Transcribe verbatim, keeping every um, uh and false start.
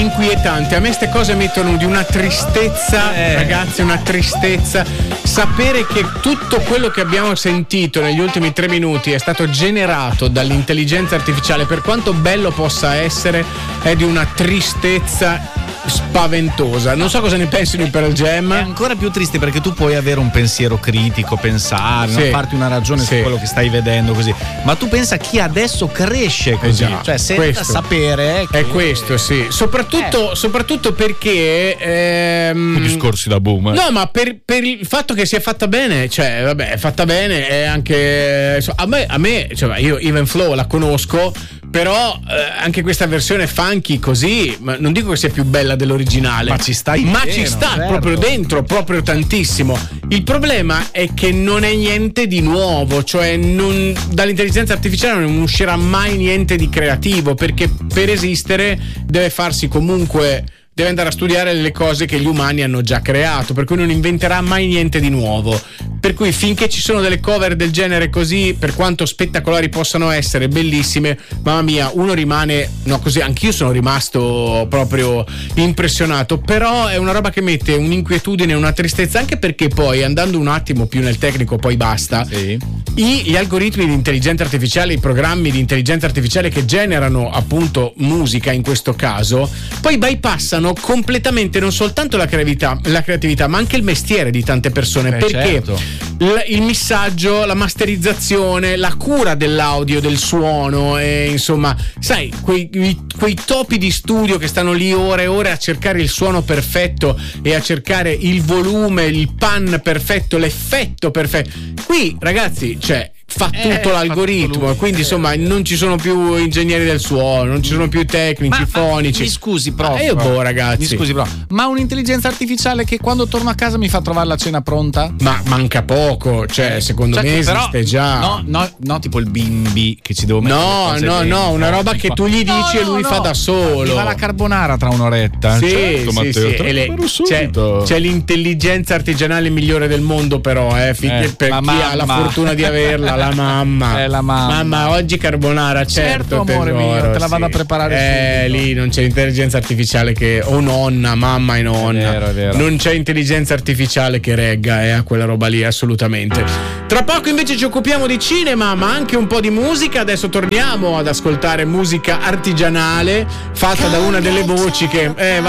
inquietante. A me ste cose mettono di una tristezza, eh. ragazzi, una tristezza. Sapere che tutto quello che abbiamo sentito negli ultimi tre minuti è stato generato dall'intelligenza artificiale, per quanto bello possa essere, è di una tristezza spaventosa. Non so cosa ne pensi di Pearl Jam. È ancora più triste perché tu puoi avere un pensiero critico, pensare, sì. non farti una ragione sì. su quello che stai vedendo così. Ma tu pensa chi adesso cresce così, esatto. cioè senza questo. sapere che... È questo, sì. Soprattutto, eh. soprattutto perché ehm... discorsi da boom. No, ma per, per il fatto che sia fatta bene, cioè vabbè, è fatta bene, è anche a me, a me cioè, io Even Flow la conosco, però eh, anche questa versione funky così, ma non dico che sia più bella dell'originale, ma ci sta in ma pieno, ci sta certo. proprio dentro, proprio tantissimo. Il problema è che non è niente di nuovo, cioè non, dall'intelligenza artificiale non uscirà mai niente di creativo, perché per esistere deve farsi comunque, deve andare a studiare le cose che gli umani hanno già creato, per cui non inventerà mai niente di nuovo. Per cui finché ci sono delle cover del genere così, per quanto spettacolari possano essere, bellissime, mamma mia, uno rimane, no così, anch'io sono rimasto proprio impressionato. Però è una roba che mette un'inquietudine, una tristezza, anche perché poi, andando un attimo più nel tecnico, poi basta, sì. I, gli algoritmi di intelligenza artificiale, i programmi di intelligenza artificiale che generano appunto musica in questo caso, poi bypassano completamente non soltanto la creatività, la creatività ma anche il mestiere di tante persone. Eh, perché certo. l- il missaggio, la masterizzazione, la cura dell'audio, del suono, e insomma, sai, quei, quei topi di studio che stanno lì ore e ore a cercare il suono perfetto e a cercare il volume, il pan perfetto, l'effetto perfetto. Qui, ragazzi, cioè, fa tutto eh, l'algoritmo, tutto lui, quindi eh, insomma eh. non ci sono più ingegneri del suono, non ci sono più tecnici, ma, fonici. Mi scusi, prof. Eh, io boh, ragazzi. Mi scusi, prof. Ma un'intelligenza artificiale che quando torno a casa mi fa trovare la cena pronta? Ma manca poco, cioè secondo cioè, me però, esiste già. No, no, no, tipo il bimbi che ci devo mettere. No, no, dentro, no, una roba che tu gli dici no, e lui no, fa da solo. Mi fa la carbonara tra un'oretta. Sì, certo, sì, Matteo, sì. E le, c'è, c'è l'intelligenza artigianale migliore del mondo, però, eh, eh per chi mamma. ha la fortuna di averla, la mamma. È la mamma. Mamma, oggi carbonara, certo, certo amore tesoro, mio, te la vado sì. a preparare Eh, subito. lì non c'è intelligenza artificiale che, o nonna, mamma e nonna. È vero, è vero. Non c'è intelligenza artificiale che regga, eh, a quella roba lì, assolutamente. Tra poco invece ci occupiamo di cinema, ma anche un po' di musica. Adesso torniamo ad ascoltare musica artigianale fatta da una delle voci che eh,